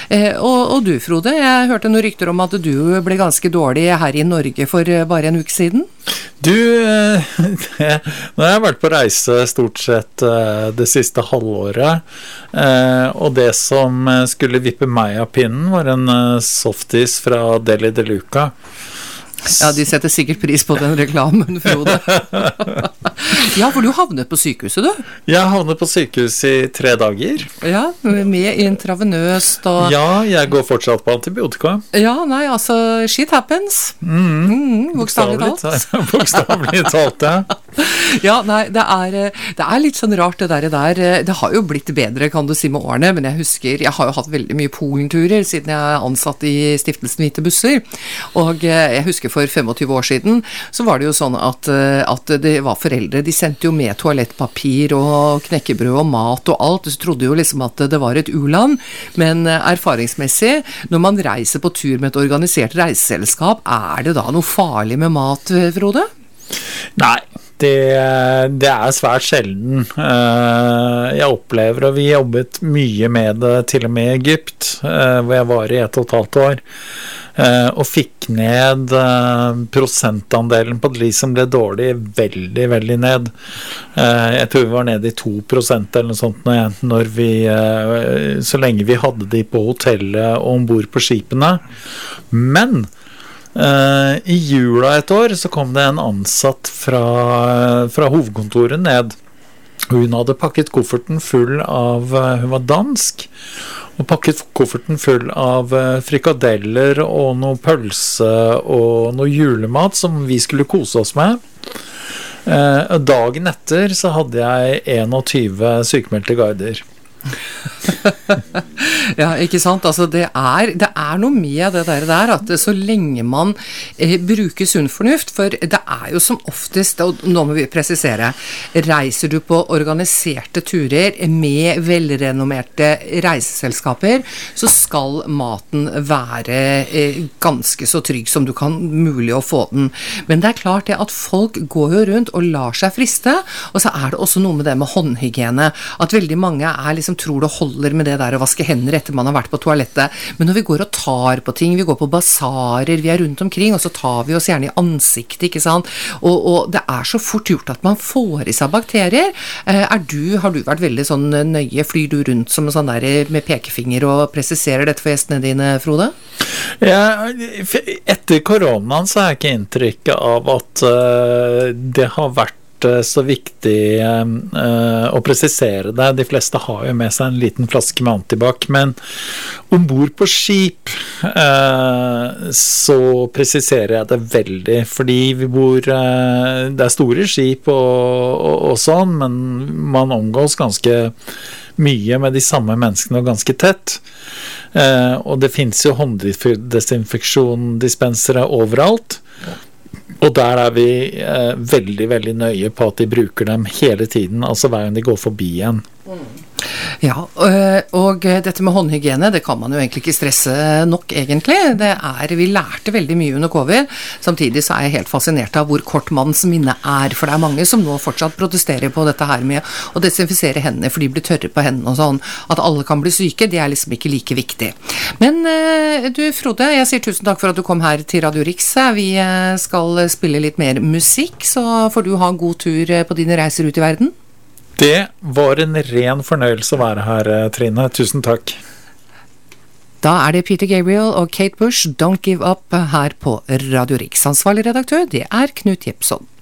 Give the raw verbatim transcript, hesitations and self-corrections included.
Eh, og, og du, Frode, jeg hørte noen rykter om at du ble ganske dårlig her i Norge for bare en uke siden. Du, nå har jeg vært på reise stort sett det siste halvåret, og det som skulle vippe meg av pinnen var en softis fra Deli de Luca. Ja, de setter sikkert pris på den reklamen, Frode. Ja, for du havnet på sykehuset, du. Jeg havnet på sykehuset i tre dager. Ja, med intravenøst og... Ja, jeg går fortsatt på antibiotika. Ja, nei, altså, shit happens. Mm, mm, bokstavelig talt. Bokstavelig talt, ja. Ja, nei, det er, det er litt sånn rart det der, der. Det har jo blitt bedre, kan du si, med årene, men jeg husker, jeg har jo hatt veldig mye Polenturer siden jeg er ansatt i Stiftelsen Hvite Busser, og jeg husker for tjuefem år siden, så var det jo sånn at, at det var foreldre, de sendte jo med toalettpapir og knekkebrød og mat og alt, så trodde jo liksom at det var et u-land, men erfaringsmessig, når man reiser på tur med et organisert reiseselskap, er det da noe farlig med mat, Frode? Nei, det, det er svært sjelden. Jeg opplever, og vi jobbet mye med det til og med i Egypt, hvor jeg var i et og et halvt år, og fikk ned prosentandelen på de som ble dårlig veldig, veldig ned. Jeg tror vi var nede i to prosent eller noe sånt når vi, så lenge vi hadde de på hotellet og ombord på skipene. Men Uh, i jula et år så kom det en ansatt fra, fra hovedkontoret ned. Hun hadde pakket kofferten full av, hun var dansk, og pakket kofferten full av frikadeller og noe pølse og noe julemat som vi skulle kose oss med. Uh, dagen etter så hadde jeg tjueen sykemeldte guider. Ja, ikke sant? Altså det er, det er noe med det der, der at så lenge man eh, bruker sunn fornuft, for det er jo som oftest, og nå må vi presisere, reiser du på organiserte turer med velrenommerte reiseselskaper, så skal maten være eh, ganske så trygg som du kan mulig å få den. Men det er klart det at folk går jo rundt og lar seg friste, og så er det også noe med det med håndhygiene, at veldig mange er liksom tror det holder med det der å vaske hender etter man har vært på toalettet, men når vi går og tar på ting, vi går på basarer, vi er rundt omkring, og så tar vi oss gjerne i ansiktet, ikke sant? Og, og det er så fort gjort at man får i seg bakterier. Er du, har du vært veldig sånn nøye, flyr du rundt som en sånn der med pekefinger og presiserer dette for gjestene dine, Frode? Ja, etter koronaen så har jeg ikke inntrykk av at uh, det har vært så viktig uh, å presisere det. De fleste har jo med seg en liten flaske med antibac, men ombord på skip uh, så presiserer jeg det veldig, fordi vi bor uh, det er store skip og, og, og sånn, men man omgås ganske mye med de samme menneskene og ganske tett. Uh, og det finnes jo hånddesinfeksjon-dispensere overalt. Og der er vi eh, veldig, veldig nøye på at de bruker dem hele tiden, altså hver gang de går forbi en. Mm. Ja, og dette med håndhygiene, det kan man jo egentlig ikke stresse nok egentlig. Det er, vi lærte veldig mye under covid, samtidig så er jeg helt fascinert av hvor kort manns minne er, for det er mange som nå fortsatt protesterer på dette her med å desinfisere hendene, for de blir tørre på hendene og sånn. At alle kan bli syke, det er liksom ikke like viktig. Men du, Frode, jeg sier tusen takk for at du kom her til Radio Rix. Vi skal spille litt mer musikk, så får du ha en god tur på dine reiser ut i verden. Det var en ren fornøyelse å være her, Trine. Tusen takk. Da er det Peter Gabriel og Kate Bush, Don't Give Up, her på Radio Rix. Ansvarlig redaktør, det er Knut Jepson.